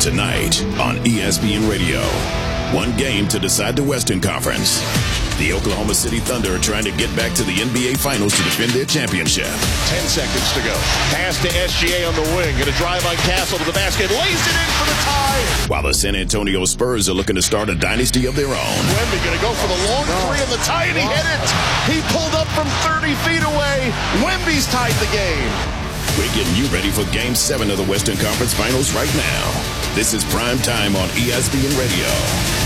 Tonight on ESPN Radio. One game to decide the Western Conference. The Oklahoma City Thunder are trying to get back to the NBA Finals to defend their championship. 10 seconds to go. Pass to SGA on the wing. Going to drive on Castle to the basket. Lays it in for the tie. While the San Antonio Spurs are looking to start a dynasty of their own. Wemby going to go for the long three on the tie, and he hit it. He pulled up from 30 feet away. Wemby's tied the game. We're getting you ready for Game 7 of the Western Conference Finals right now. This is Prime Time on ESPN Radio.